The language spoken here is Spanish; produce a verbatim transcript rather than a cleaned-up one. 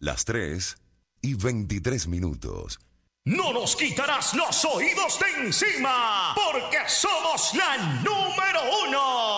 las tres y veintitrés minutos. No nos quitarás los oídos de encima, porque somos la número uno.